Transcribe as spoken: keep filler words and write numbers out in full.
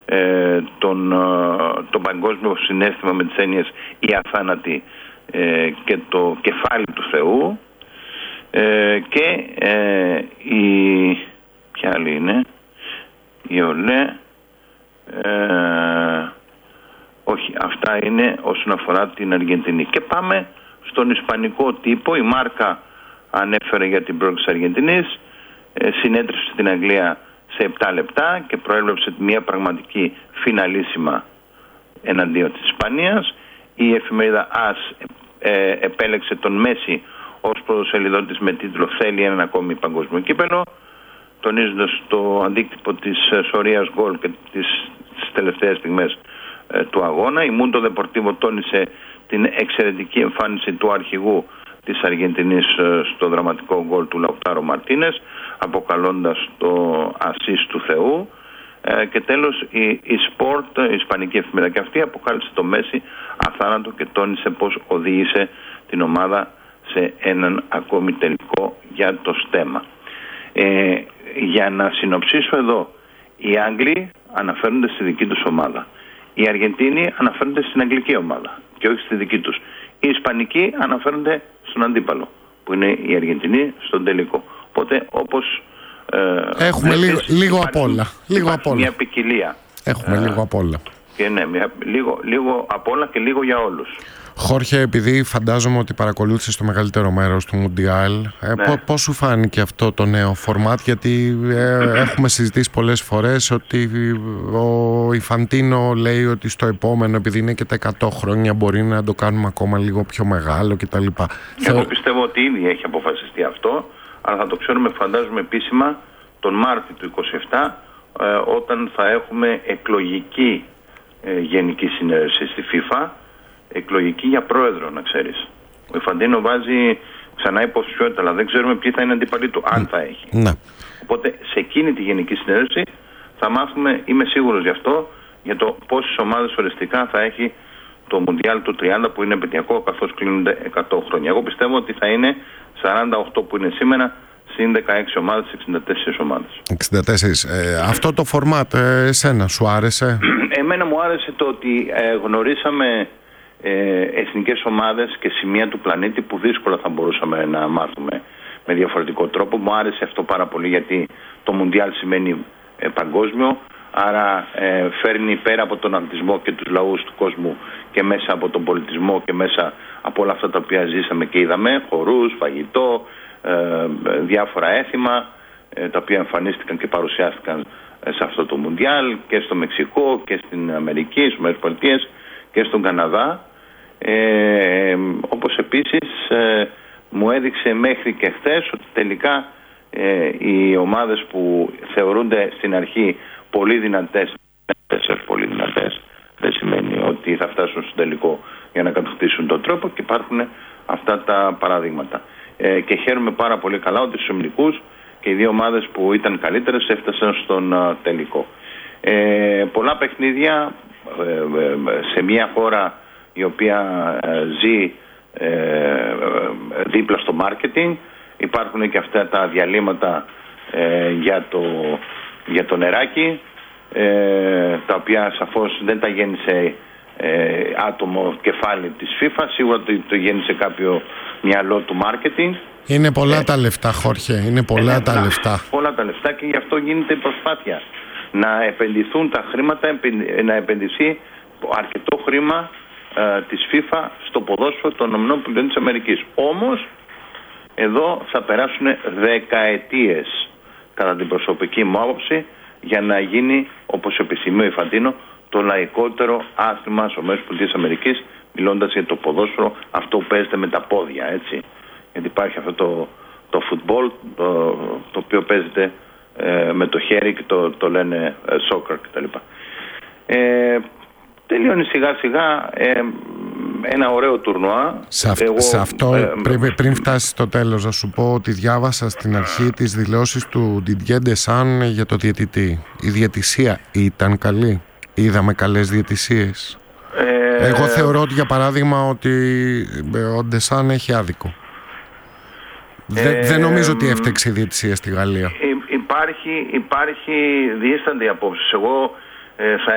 ε, τον, ε, το παγκόσμιο συναίσθημα με τις έννοιες η αθάνατη ε, και το κεφάλι του Θεού, ε, και ε, η ποια άλλη είναι η Ολέ, ε, όχι, αυτά είναι όσον αφορά την Αργεντινή. Και πάμε στον ισπανικό τύπο. Η Μάρκα ανέφερε για την πρόκληση της Αργεντινής, ε, συνέτρεψε στην Αγγλία σε επτά λεπτά και προέβλεψε μια πραγματική φιναλίσιμα εναντίον της Ισπανίας. Η εφημερίδα ΑΣ ε, επέλεξε τον Μέση ως πρωτοσελιδόν της με τίτλο «Θέλει έναν ακόμη παγκόσμιο κύπελο», τονίζοντας το αντίκτυπο της σωρίας γκολ και τις, τις τελευταίες στιγμές ε, του αγώνα. Η Mundo Deportivo τόνισε την εξαιρετική εμφάνιση του αρχηγού της Αργεντινής ε, στο δραματικό γκολ του Λαουτάρο Μαρτίνες, αποκαλώντας το ασίς του Θεού. Ε, και τέλος η, η Sport, η ισπανική εφημερίδα και αυτή, αποκάλυψε το Μέση αθάνατο και τόνισε πως οδήγησε την ομάδα σε έναν ακόμη τελικό για το στέμμα. Ε, για να συνοψίσω εδώ, οι Άγγλοι αναφέρονται στη δική τους ομάδα, οι Αργεντίνοι αναφέρονται στην αγγλική ομάδα και όχι στη δική τους, οι Ισπανικοί αναφέρονται στον αντίπαλο που είναι η Αργεντινή στον τελικό. Οπότε όπως ε, έχουμε λίγο, λίγο απ' όλα, λίγο απ' όλα. Μια ποικιλία. Έχουμε ε, λίγο απ' όλα. Και ναι, μια, λίγο, λίγο απ' όλα και λίγο για όλους. Χόρχε, επειδή φαντάζομαι ότι παρακολούθησες το μεγαλύτερο μέρος του Μουντιάλ, ναι. ε, πώς σου φάνηκε αυτό το νέο φορμάτ? Γιατί ε, έχουμε συζητήσει πολλές φορές ότι ο Ιφαντίνο λέει ότι στο επόμενο, επειδή είναι και τα εκατό χρόνια, μπορεί να το κάνουμε ακόμα λίγο πιο μεγάλο κτλ. Εγώ πιστεύω ότι ήδη έχει αποφασιστεί αυτό, αλλά θα το ξέρουμε, φαντάζομαι, επίσημα τον Μάρτιο του είκοσι επτά, ε, όταν θα έχουμε εκλογική ε, γενική συνέλευση στη FIFA, εκλογική για πρόεδρο, να ξέρεις. Ο Ιφαντίνο βάζει ξανά υποψηφιότητα, αλλά δεν ξέρουμε ποιοι θα είναι αντίπαλοι του, αν θα έχει. Ναι. Οπότε σε εκείνη τη γενική συνέλευση θα μάθουμε, είμαι σίγουρος γι' αυτό, για το πόσες ομάδες οριστικά θα έχει το Μουντιάλ του τριάντα, που είναι επαιτειακό, καθώς κλείνονται εκατό χρόνια. Εγώ πιστεύω ότι θα είναι σαράντα οκτώ που είναι σήμερα, συν δεκαέξι ομάδες, εξήντα τέσσερις ομάδες. εξήντα τέσσερις. Ε, αυτό το φορμάτ, ε, εσένα σου άρεσε? Εμένα μου άρεσε το ότι ε, γνωρίσαμε ε, εθνικές ομάδες και σημεία του πλανήτη που δύσκολα θα μπορούσαμε να μάθουμε με διαφορετικό τρόπο. Μου άρεσε αυτό πάρα πολύ, γιατί το Μουντιάλ σημαίνει ε, παγκόσμιο, άρα ε, φέρνει πέρα από τον αθλητισμό και τους λαούς του κόσμου και μέσα από τον πολιτισμό και μέσα από όλα αυτά τα οποία ζήσαμε και είδαμε, χορούς, φαγητό, ε, διάφορα έθιμα ε, τα οποία εμφανίστηκαν και παρουσιάστηκαν ε, σε αυτό το Μουντιάλ και στο Μεξικό και στην Αμερική, στις ΗΠΑ και στον Καναδά, ε, όπως επίσης ε, μου έδειξε μέχρι και χθες ότι τελικά ε, οι ομάδες που θεωρούνται στην αρχή πολύ δυνατές, πολύ δυνατές, δεν σημαίνει ότι θα φτάσουν στο τελικό για να κατακτήσουν τον τρόπο, και υπάρχουν αυτά τα παραδείγματα. Ε, και χαίρομαι πάρα πολύ καλά ότι στους ομιλικούς και οι δύο ομάδες που ήταν καλύτερες έφτασαν στον α, τελικό. Ε, πολλά παιχνίδια ε, ε, σε μια χώρα η οποία ε, ζει ε, ε, δίπλα στο μάρκετινγκ. Υπάρχουν και αυτά τα διαλύματα ε, για, το, για το νεράκι, ε, τα οποία σαφώς δεν τα γέννησε ε, άτομο κεφάλι της FIFA, σίγουρα το, το γέννησε κάποιο μυαλό του μάρκετινγκ. Είναι πολλά ε, τα λεφτά, Χόρχε, είναι πολλά ε, τα να, λεφτά. Πολλά τα λεφτά, και γι' αυτό γίνεται προσπάθεια να επενδυθούν τα χρήματα, να επενδυθεί αρκετό χρήμα ε, της FIFA στο ποδόσφαιρο των ΗΠΑ της Αμερικής. Όμως εδώ θα περάσουν δεκαετίες, κατά την προσωπική μου άποψη, για να γίνει, όπως επιθυμεί ο Ιφαντίνο, το λαϊκότερο άθλημα στις ΗΠΑ της Αμερικής, μιλώντας για το ποδόσφαιρο, αυτό που παίζεται με τα πόδια, έτσι. Γιατί υπάρχει αυτό το, το football, το, το οποίο παίζεται ε, με το χέρι και το, το λένε ε, soccer κτλ. Ε, τελειώνει σιγά σιγά ε, ένα ωραίο τουρνουά. Σε, αυ, Εγώ, σε αυτό ε, πριν, πριν φτάσει στο τέλος, να σου πω ότι διάβασα στην αρχή τις δηλώσεις του Didier Deschamps για το διαιτητή. Η διαιτησία ήταν καλή? Είδαμε καλές διαιτησίες? Ε, Εγώ θεωρώ ότι, για παράδειγμα, ότι ο Deschamps έχει άδικο. Ε, δεν, δεν νομίζω ότι έφταξε η διαιτησία στη Γαλλία. Υπάρχει, υπάρχει διήσταντη απόψεις. Εγώ ε, θα